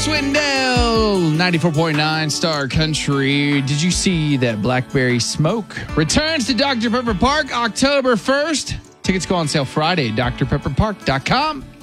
Swindell, 94.9 Star Country. Did you see that Blackberry Smoke returns to Dr. Pepper Park October 1st? Tickets go on sale Friday, drpepperpark.com.